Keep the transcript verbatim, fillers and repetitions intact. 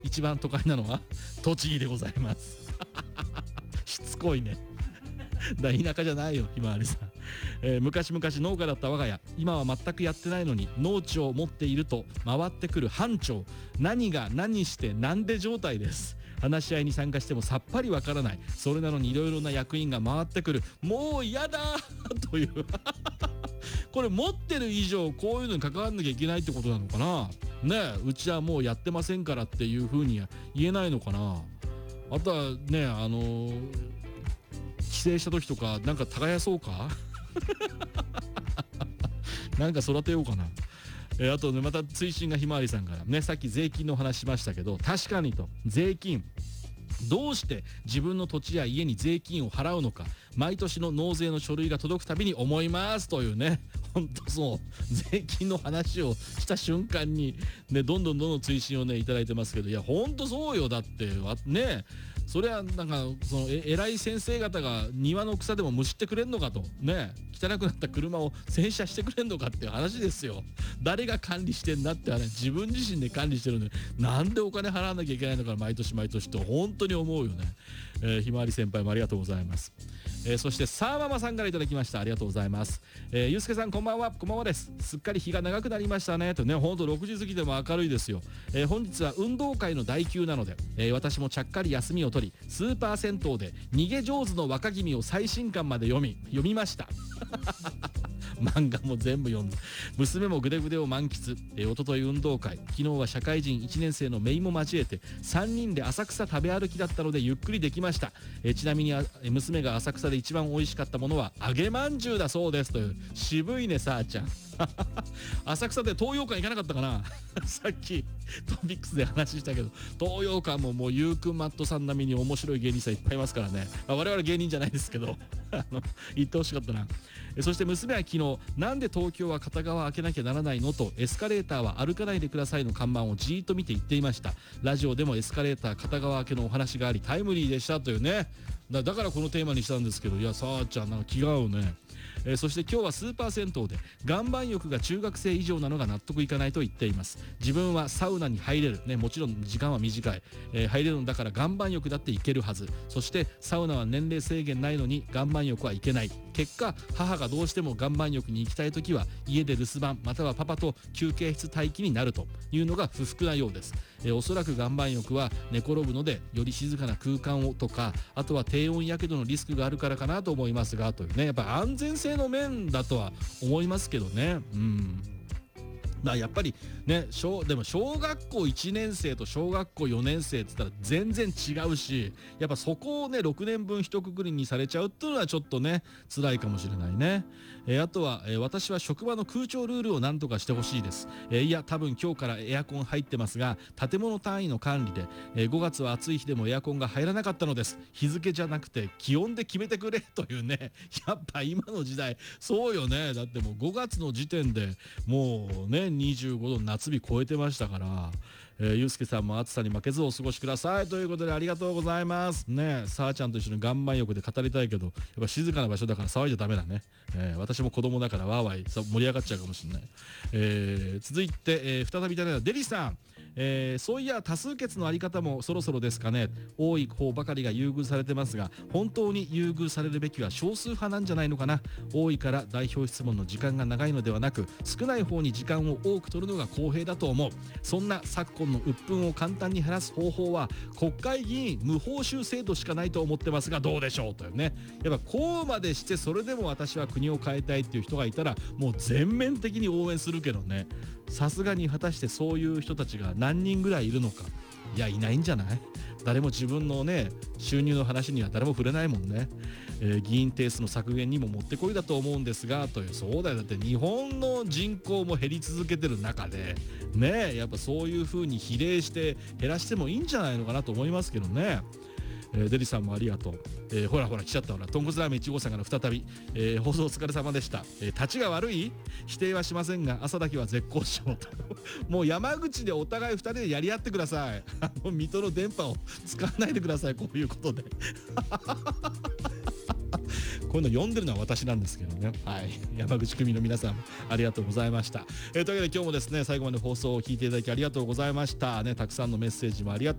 一番都会なのは栃木でございますしつこいねだ田舎じゃないよひまわりさん、えー、昔々農家だった我が家、今は全くやってないのに農地を持っていると回ってくる班長、何が何してなんで状態です。話し合いに参加してもさっぱりわからない。それなのにいろいろな役員が回ってくる。もう嫌だというこれ持ってる以上こういうのに関わんなきゃいけないってことなのかなね。えうちはもうやってませんからっていう風には言えないのかな。あとはね、あのー帰省した時とかなんか耕そうかなんか育てようかな。えー、あとね、また追伸がひまわりさんからね、さっき税金の話しましたけど、確かにと、税金どうして自分の土地や家に税金を払うのか、毎年の納税の書類が届くたびに思いますというね。本当そう、税金の話をした瞬間にね、どんどんどんどん追伸をねいただいてますけど、いや本当そうよ。だってね、それはなんかそのえ偉い先生方が庭の草でもむしってくれんのかとね、汚くなった車を洗車してくれんのかっていう話ですよ。誰が管理してんだって話、自分自身で管理してるのになんでお金払わなきゃいけないのか毎年毎年って本当に思うよね。えー、ひまわり先輩もありがとうございます。えー、そしてさあママさんからいただきました。ありがとうございます。えー、ゆうすけさんこんばんは。こんばんはです。すっかり日が長くなりましたねとね、ほんとろくじ過ぎでも明るいですよ。えー、本日は運動会の代休なので、えー、私もちゃっかり休みを取りスーパー銭湯で逃げ上手の若君を最新刊まで読み読みました漫画も全部読んだ。娘もグデグデを満喫。えー、おととい運動会、昨日は社会人いちねん生の姪も交えてさんにんで浅草食べ歩きだったのでゆっくりできました。えー、ちなみにあ娘が浅草で一番美味しかったものは揚げまんじゅうだそうですという。渋いねさあちゃん浅草で東洋館行かなかったかなさっきトピックスで話したけど、東洋館ももうゆうくんマットさん並みに面白い芸人さんいっぱいいますからね。まあ、我々芸人じゃないですけどあの言ってほしかったな。えそして娘は昨日、なんで東京は片側開けなきゃならないのとエスカレーターは歩かないでくださいの看板をじーっと見て言っていました。ラジオでもエスカレーター片側開けのお話がありタイムリーでしたというね。だ, だからこのテーマにしたんですけど、いやさあちゃんなんか気が合うね。えー、そして今日はスーパー銭湯で岩盤浴が中学生以上なのが納得いかないと言っています。自分はサウナに入れる、ね、もちろん時間は短い、えー、入れるんだから岩盤浴だっていけるはず。そしてサウナは年齢制限ないのに岩盤浴はいけない。結果母がどうしても岩盤浴に行きたい時は家で留守番またはパパと休憩室待機になるというのが不服なようです。えー、おそらく岩盤浴は寝転ぶのでより静かな空間をとか、あとは低温やけどのリスクがあるからかなと思いますがというね。やっぱ安全性の面だとは思いますけどね。うん、まあ、やっぱりね、小でも小学校いちねん生と小学校よねん生って言ったら全然違うし、やっぱそこをねろくねんぶん一括りにされちゃうっていうのはちょっとね辛いかもしれないね。えー、あとは、えー、私は職場の空調ルールを何とかしてほしいです。えー、いや多分今日からエアコン入ってますが建物単位の管理で、えー、ごがつは暑い日でもエアコンが入らなかったのです。日付じゃなくて気温で決めてくれというね。やっぱ今の時代そうよね。だってもうごがつの時点でもうねにじゅうごど夏日超えてましたから、えー、ゆうすけさんも暑さに負けずお過ごしくださいということでありがとうございますね。さあちゃんと一緒に岩盤浴で語りたいけどやっぱ静かな場所だから騒いじゃダメだね。えー、私も子供だからワーワー盛り上がっちゃうかもしれない。えー、続いて、えー、再びいただいたデリさん、えー、そういや多数決のあり方もそろそろですかね。多い方ばかりが優遇されてますが本当に優遇されるべきは少数派なんじゃないのかな。多いから代表質問の時間が長いのではなく少ない方に時間を多く取るのが公平だと思う。そんな昨今の鬱憤を簡単に減らす方法は国会議員無報酬制度しかないと思ってますがどうでしょうというね。やっぱこうまでしてそれでも私は国を変えたいっていう人がいたらもう全面的に応援するけどね。さすがに果たしてそういう人たちが何人ぐらいいるのか。いやいないんじゃない。誰も自分のね収入の話には誰も触れないもんね。えー、議員定数の削減にももってこいだと思うんですがという。そうだよ。だって日本の人口も減り続けてる中でね、やっぱそういう風に比例して減らしてもいいんじゃないのかなと思いますけどね。えー、デリさんもありがとう。えー、ほらほら来ちゃったほら。豚骨ラーメンいち号さんから再び、えー、放送お疲れ様でした。えー、立ちが悪い否定はしませんが朝だけは絶好調ともう山口でお互いふたりでやり合ってください。水戸の電波を使わないでくださいこういうことでこういうの読んでるのは私なんですけどね。はい、山口組の皆さんありがとうございました。えー、というわけで今日もですね最後まで放送を聞いていただきありがとうございましたね。たくさんのメッセージもありがとう